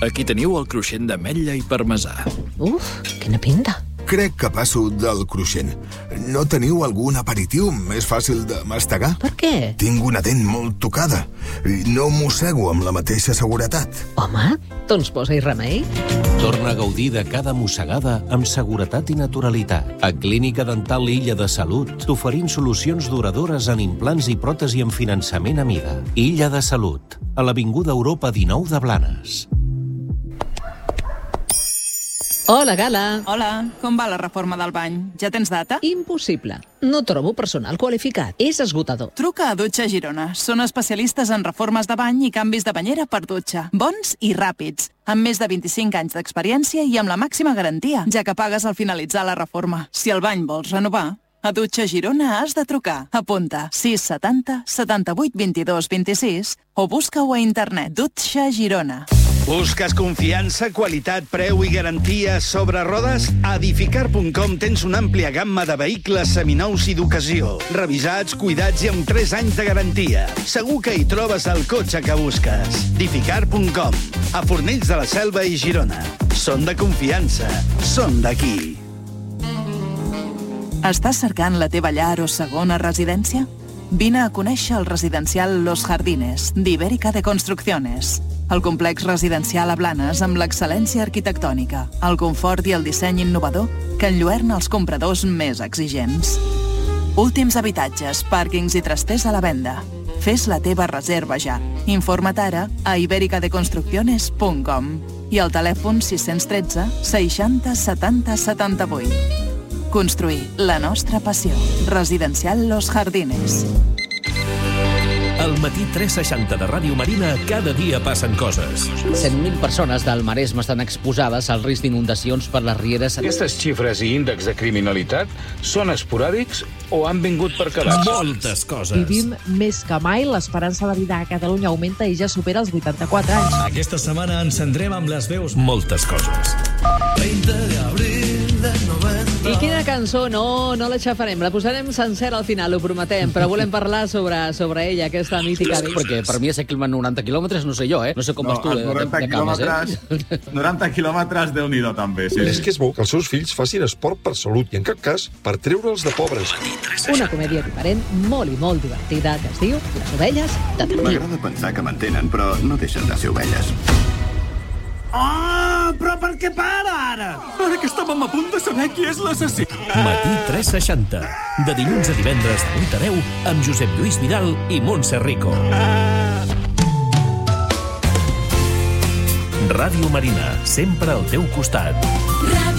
Aquí teniu el cruixent d'ametlla i parmesà. Uf, quina pinta. Crec que passo del cruixent. No teniu algun aperitiu més fàcil de mastegar? Per què? Tinc una dent molt tocada i no mossego amb la mateixa seguretat. Home, doncs posa-hi remei. Torna a gaudir de cada mossegada amb seguretat i naturalitat. A Clínica Dental Illa de Salut t'oferim solucions duradores en implants i pròtesi amb finançament a mida. Illa de Salut, a l'Avinguda Europa 19 de Blanes. Hola, Gala. Hola, com va la reforma del bany? Ja tens data? Impossible. No trobo personal qualificat. És esgotador. Truca a Dutxa Girona. Són especialistes en reformes de bany i canvis de banyera per dutxa. Bons i ràpids. Amb més de 25 anys d'experiència i amb la màxima garantia, ja que pagues al finalitzar la reforma. Si el bany vols renovar, a Dutxa Girona has de trucar. Apunta 670 78 22 26 o busca-ho a internet. Dutxa Girona. Busques confiança, qualitat, preu i garantia sobre rodes? A Edificar.com tens una àmplia gamma de vehicles seminous i d'ocasió. Revisats, cuidats i amb 3 anys de garantia. Segur que hi trobes el cotxe que busques. Edificar.com. A Fornells de la Selva i Girona. Són de confiança. Són d'aquí. Estàs cercant la teva llar o segona residència? Vine a conèixer el residencial Los Jardines, d'Ibérica de Construcciones. El complex residencial a Blanes amb l'excel·lència arquitectònica, el confort i el disseny innovador que enlluerna els compradors més exigents. Últims habitatges, pàrquings i trasters a la venda. Fes la teva reserva ja. Informa't ara a ibericadeconstrucciones.com i al telèfon 613 60 70 78. Construir la nostra passió. Residencial Los Jardines. Al matí 360 de Ràdio Marina, cada dia passen coses. 100.000 persones del Maresme estan exposades al risc d'inundacions per les rieres. Aquestes xifres i índexs de criminalitat són esporàdics o han vingut per quedar-se? Moltes coses. Vivim més que mai, l'esperança de vida a Catalunya augmenta i ja supera els 84 anys. Aquesta setmana encendrem amb les veus moltes coses. 20 d'abril del 90. I quina cançó? No l'aixafarem. La posarem sencera al final, ho prometem, però volem parlar sobre ella, aquesta mítica. Perquè per mi és 90 quilòmetres, no sé jo, No sé com vas tu de cames, 90 quilòmetres, Déu-n'hi-do, també. Sí. És que és bo que els seus fills facin esport per salut i, en cap cas, per treure'ls de pobres. Una comèdia diferent, molt i molt divertida, que es diu Les ovelles de Tardí. M'agrada pensar que m'entenen, però no deixen de ser ovelles. Oh, però per què para, ara? Ara que estàvem a punt de saber qui és l'assassí. Matí 360. De dilluns a divendres de 8 a 10 amb Josep Lluís Vidal i Montse Rico. Ràdio Marina, sempre al teu costat.